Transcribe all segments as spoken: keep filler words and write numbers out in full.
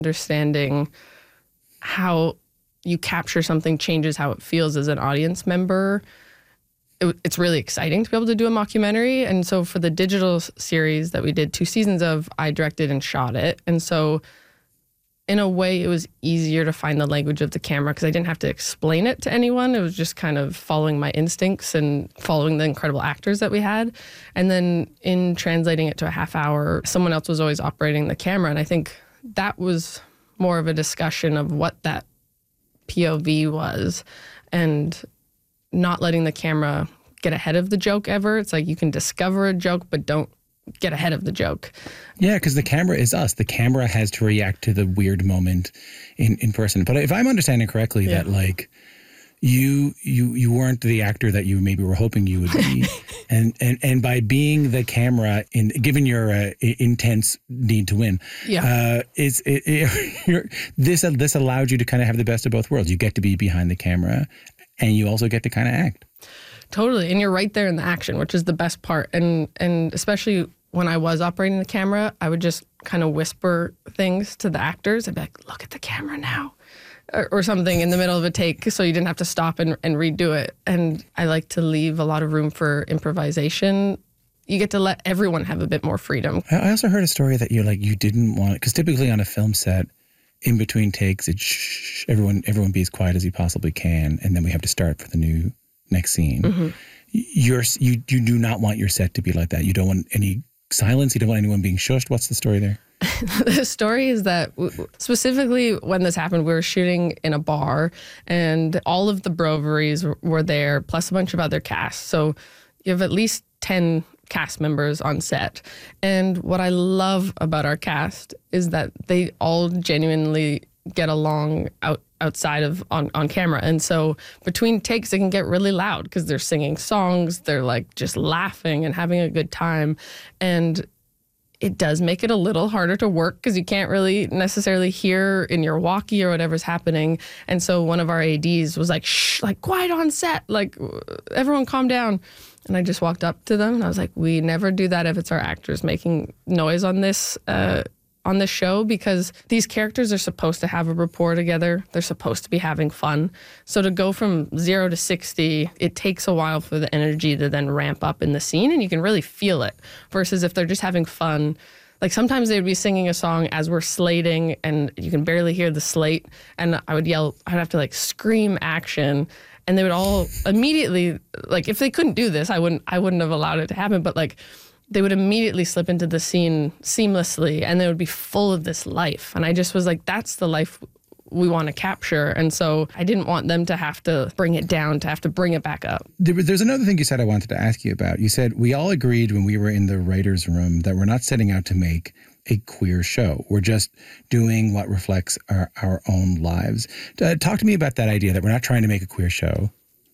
understanding how you capture something changes how it feels as an audience member. It, it's really exciting to be able to do a mockumentary. And so for the digital series that we did two seasons of, I directed and shot it. And so in a way, it was easier to find the language of the camera because I didn't have to explain it to anyone. It was just kind of following my instincts and following the incredible actors that we had. And then in translating it to a half hour, someone else was always operating the camera. And I think that was more of a discussion of what that P O V was and not letting the camera get ahead of the joke ever. It's like you can discover a joke, but don't get ahead of the joke. Yeah, because the camera is us. The camera has to react to the weird moment in, in person. But if I'm understanding correctly, yeah. that like you you you weren't the actor that you maybe were hoping you would be, and and and by being the camera, in given your uh, intense need to win, yeah, uh, is it, it, you're, this this allowed you to kind of have the best of both worlds. You get to be behind the camera, and you also get to kind of act. Totally. And you're right there in the action, which is the best part. And and especially when I was operating the camera, I would just kind of whisper things to the actors. I'd be like, look at the camera now, or, or something in the middle of a take so you didn't have to stop and, and redo it. And I like to leave a lot of room for improvisation. You get to let everyone have a bit more freedom. I also heard a story that you like you didn't want, because typically on a film set, in between takes, it shh, everyone everyone be as quiet as you possibly can, and then we have to start for the new next scene. Mm-hmm. You're, you you do not want your set to be like that. You don't want any silence. You don't want anyone being shushed. What's the story there? The story is that specifically when this happened, we were shooting in a bar and all of the Broveries were there, plus a bunch of other casts. So you have at least ten cast members on set. And what I love about our cast is that they all genuinely get along out outside of on, on camera. And so between takes, it can get really loud because they're singing songs, they're like just laughing and having a good time. And it does make it a little harder to work because you can't really necessarily hear in your walkie or whatever's happening. And so one of our A Ds was like, shh, like quiet on set, like everyone calm down. And I just walked up to them and I was like, we never do that if it's our actors making noise on this uh on this show, because these characters are supposed to have a rapport together. They're supposed to be having fun. So to go from zero to sixty, it takes a while for the energy to then ramp up in the scene and you can really feel it. Versus if they're just having fun, like sometimes they'd be singing a song as we're slating and you can barely hear the slate. And I would yell, I'd have to like scream action. And they would all immediately, like if they couldn't do this, I wouldn't, I wouldn't have allowed it to happen. But like, they would immediately slip into the scene seamlessly and they would be full of this life. And I just was like, that's the life we want to capture. And so I didn't want them to have to bring it down, to have to bring it back up. There, there's another thing you said I wanted to ask you about. You said, we all agreed when we were in the writer's room that we're not setting out to make a queer show. We're just doing what reflects our, our own lives. Uh, talk to me about that idea that we're not trying to make a queer show.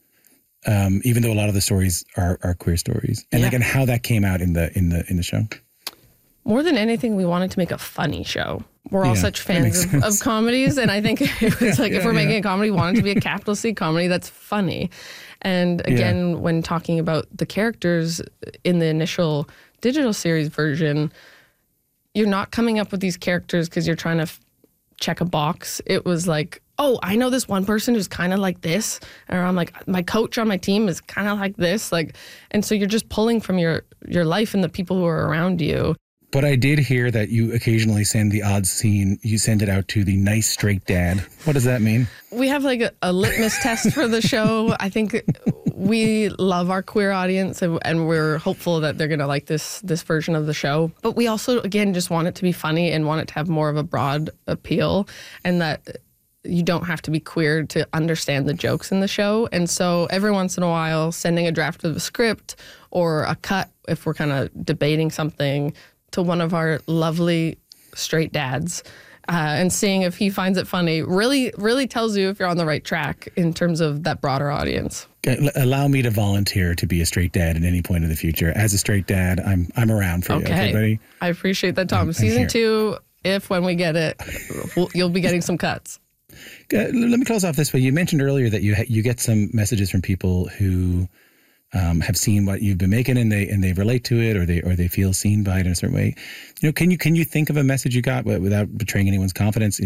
Um, even though a lot of the stories are, are queer stories, and yeah. like, and how that came out in the in the in the show. More than anything, we wanted to make a funny show. We're all yeah, such fans of, of comedies, and I think it was yeah, like yeah, if we're yeah. making a comedy, we want it to be a capital C comedy that's funny. And again, yeah. when talking about the characters in the initial digital series version, you're not coming up with these characters because you're trying to f- check a box. It was like, oh, I know this one person who's kind of like this, or I'm like, my coach on my team is kind of like this, like, and so you're just pulling from your your life and the people who are around you. But I did hear that you occasionally send the odd scene, you send it out to the nice straight dad. What does that mean? We have like a, a litmus test for the show. I think we love our queer audience and, and we're hopeful that they're going to like this this version of the show. But we also, again, just want it to be funny and want it to have more of a broad appeal, and that you don't have to be queer to understand the jokes in the show. And so every once in a while, sending a draft of a script or a cut, if we're kind of debating something, to one of our lovely straight dads uh, and seeing if he finds it funny really, really tells you if you're on the right track in terms of that broader audience. Okay, allow me to volunteer to be a straight dad at any point in the future. As a straight dad, I'm I'm around for okay. you. Okay, buddy? I appreciate that, Tom. I'm, Season I'm two, if when we get it, we'll, you'll be getting some cuts. Uh, let me close off this way. You mentioned earlier that you ha- you get some messages from people who um, have seen what you've been making and they and they relate to it, or they or they feel seen by it in a certain way. You know, can you can you think of a message you got without betraying anyone's confidence?